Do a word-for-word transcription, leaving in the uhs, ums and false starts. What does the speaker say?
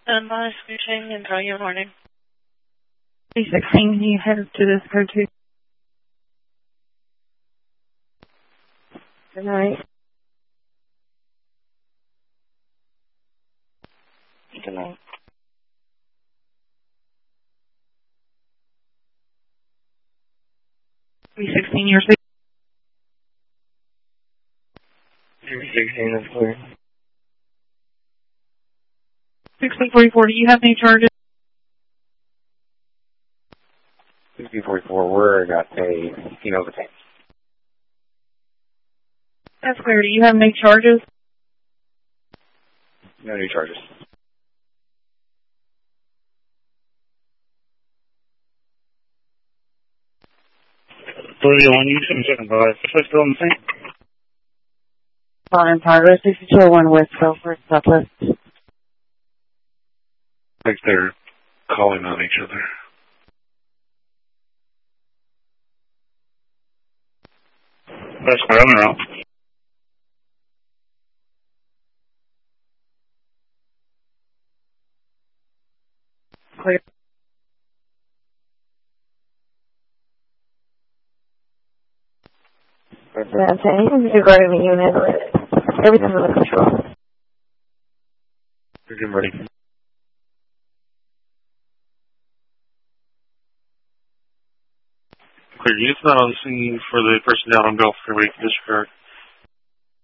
Stand by, scooching, and tell your warning. three sixteen, can you head to this code two? Good night. Good night. three sixteen, you're safe. three sixteen is clear. sixteen forty-four, do you have any charges? sixteen forty-four, we're got a Keno Batain. That's clear. Do you have any charges? No new charges. three oh one, you seven seven five. What's still on the thing? Fine, progress, sixty-two oh one West Southwest, Southwest. Like they're calling on each other. That's my other route. Clear. That's anything regarding the unit, everything's under control. You're getting ready. Clear, unit's not on scene for the person down on Gulf Freeway, disregard.